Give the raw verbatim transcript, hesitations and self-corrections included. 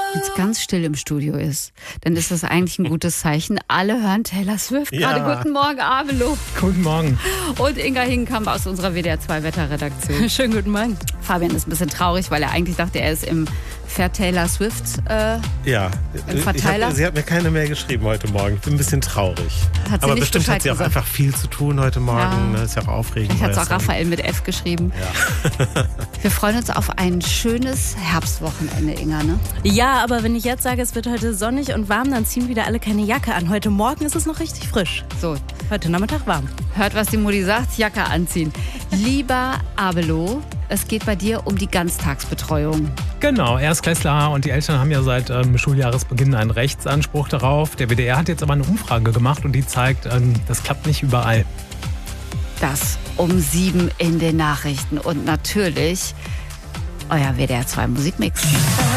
Wenn es ganz still im Studio ist, dann ist das eigentlich ein gutes Zeichen. Alle hören Taylor Swift. Ja. Gerade guten Morgen, Abelo. Guten Morgen. Und Inga Hingenkamp aus unserer W D R zwei Wetterredaktion. Schönen guten Morgen. Fabian ist ein bisschen traurig, weil er eigentlich dachte, er ist im Fair Taylor Swift äh, Ja, im ich Verteiler. hab, sie hat mir keine Mail geschrieben heute Morgen. Ich bin ein bisschen traurig. Hat sie Aber nicht bestimmt Bescheid hat sie auch gesagt? einfach viel zu tun heute Morgen. Ja. Das ist ja auch aufregend. Ich hatte es neuer auch Song. Raphael mit F geschrieben. Ja. Wir freuen uns auf ein schönes Herbstwochenende, Inga, ne? Ja, aber wenn ich jetzt sage, es wird heute sonnig und warm, dann ziehen wieder alle keine Jacke an. Heute Morgen ist es noch richtig frisch. So, Heute Nachmittag warm. hört, was die Mutti sagt, Jacke anziehen. Lieber Abelo, es geht bei dir um die Ganztagsbetreuung. Genau, Erstklässler und die Eltern haben ja seit ähm, Schuljahresbeginn einen Rechtsanspruch darauf. Der W D R hat jetzt aber eine Umfrage gemacht und die zeigt, ähm, das klappt nicht überall. Das um sieben in den Nachrichten und natürlich euer W D R zwei Musikmix.